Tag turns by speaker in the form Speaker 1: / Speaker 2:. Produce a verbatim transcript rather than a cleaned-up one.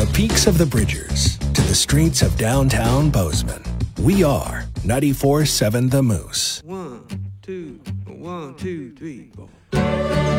Speaker 1: peaks of the Bridgers to the streets of downtown Bozeman, we are ninety-four point seven The Moose.
Speaker 2: One, two, one, two, three, four.